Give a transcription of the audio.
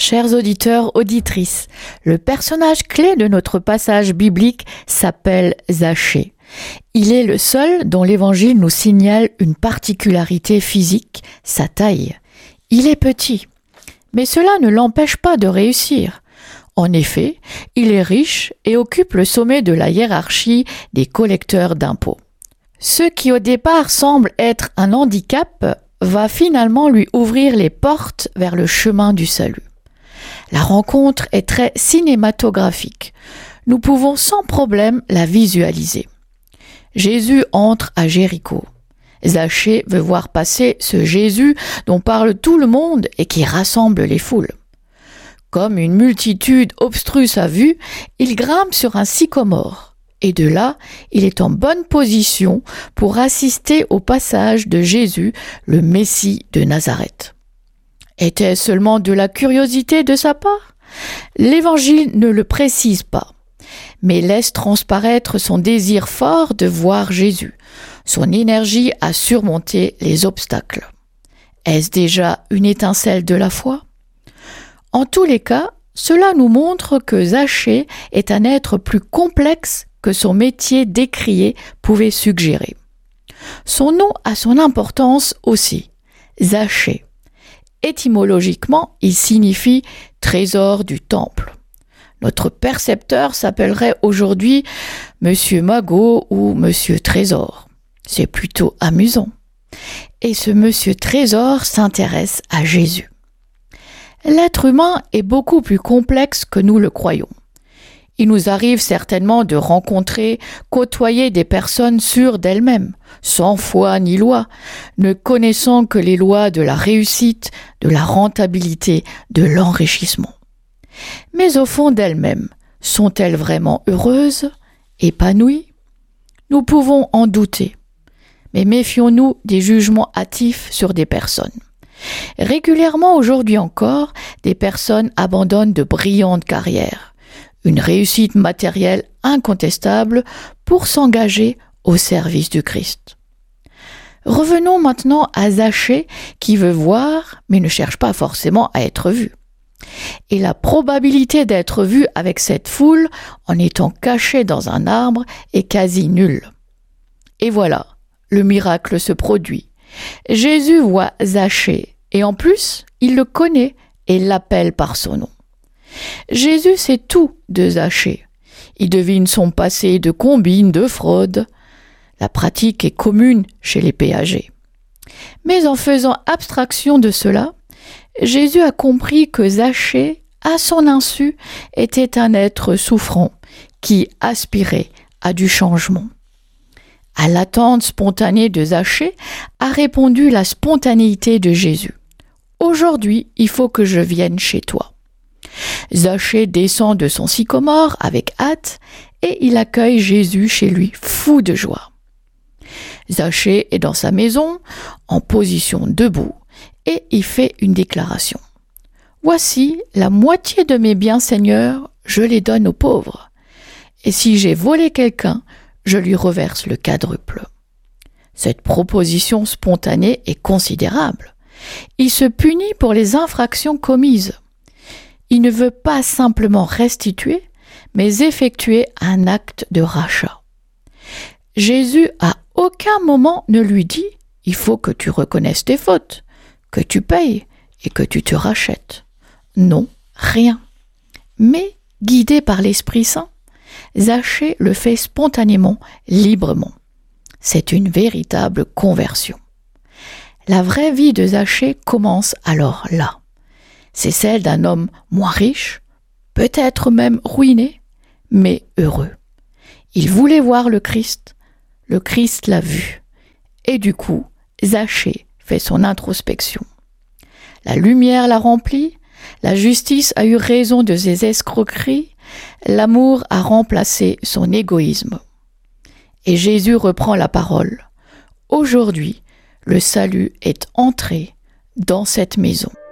Chers auditeurs, auditrices, le personnage clé de notre passage biblique s'appelle Zachée. Il est le seul dont l'Évangile nous signale une particularité physique, sa taille. Il est petit, mais cela ne l'empêche pas de réussir. En effet, il est riche et occupe le sommet de la hiérarchie des collecteurs d'impôts. Ce qui au départ semble être un handicap va finalement lui ouvrir les portes vers le chemin du salut. La rencontre est très cinématographique. Nous pouvons sans problème la visualiser. Jésus entre à Jéricho. Zachée veut voir passer ce Jésus dont parle tout le monde et qui rassemble les foules. Comme une multitude obstrue sa vue, il grimpe sur un sycomore. Et de là, il est en bonne position pour assister au passage de Jésus, le Messie de Nazareth. Était-ce seulement de la curiosité de sa part ? L'Évangile ne le précise pas, mais laisse transparaître son désir fort de voir Jésus, son énergie à surmonter les obstacles. Est-ce déjà une étincelle de la foi ? En tous les cas, cela nous montre que Zachée est un être plus complexe que son métier décrié pouvait suggérer. Son nom a son importance aussi, Zachée. Étymologiquement, il signifie « trésor du temple ». Notre percepteur s'appellerait aujourd'hui Monsieur Magot ou Monsieur Trésor. C'est plutôt amusant. Et ce Monsieur Trésor s'intéresse à Jésus. L'être humain est beaucoup plus complexe que nous le croyons. Il nous arrive certainement de rencontrer, côtoyer des personnes sûres d'elles-mêmes, sans foi ni loi, ne connaissant que les lois de la réussite, de la rentabilité, de l'enrichissement. Mais au fond d'elles-mêmes, sont-elles vraiment heureuses, épanouies ? Nous pouvons en douter, mais méfions-nous des jugements hâtifs sur des personnes. Régulièrement aujourd'hui encore, des personnes abandonnent de brillantes carrières, une réussite matérielle incontestable pour s'engager au service du Christ. Revenons maintenant à Zachée qui veut voir mais ne cherche pas forcément à être vu. Et la probabilité d'être vu avec cette foule en étant caché dans un arbre est quasi nulle. Et voilà, le miracle se produit. Jésus voit Zachée et en plus, il le connaît et l'appelle par son nom. Jésus sait tout de Zachée. Il devine son passé de combine, de fraude. La pratique est commune chez les péagers. Mais en faisant abstraction de cela, Jésus a compris que Zachée, à son insu, était un être souffrant qui aspirait à du changement. À l'attente spontanée de Zachée a répondu la spontanéité de Jésus. « Aujourd'hui, il faut que je vienne chez toi. » Zachée descend de son sycomore avec hâte et il accueille Jésus chez lui, fou de joie. Zachée est dans sa maison, en position debout, et il fait une déclaration. « Voici la moitié de mes biens, Seigneur, je les donne aux pauvres. Et si j'ai volé quelqu'un, je lui reverse le quadruple. » Cette proposition spontanée est considérable. Il se punit pour les infractions commises. Il ne veut pas simplement restituer, mais effectuer un acte de rachat. Jésus à aucun moment ne lui dit « il faut que tu reconnaisses tes fautes, que tu payes et que tu te rachètes ». Non, rien. Mais, guidé par l'Esprit Saint, Zachée le fait spontanément, librement. C'est une véritable conversion. La vraie vie de Zachée commence alors là. C'est celle d'un homme moins riche, peut-être même ruiné, mais heureux. Il voulait voir le Christ l'a vu. Et du coup, Zachée fait son introspection. La lumière l'a rempli, la justice a eu raison de ses escroqueries, l'amour a remplacé son égoïsme. Et Jésus reprend la parole. Aujourd'hui, le salut est entré dans cette maison.